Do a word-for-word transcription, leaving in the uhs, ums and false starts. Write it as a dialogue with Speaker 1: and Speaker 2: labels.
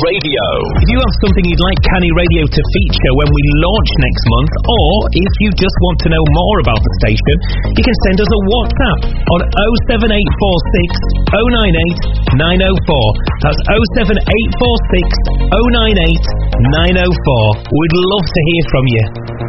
Speaker 1: Radio.
Speaker 2: If you have something you'd like Canny Radio to feature when we launch next month, or if you just want to know more about the station, you can send us a WhatsApp on oh seven eight four six, oh nine eight, nine oh four. That's oh seven eight four six, oh nine eight, nine oh four. We'd love to hear from you.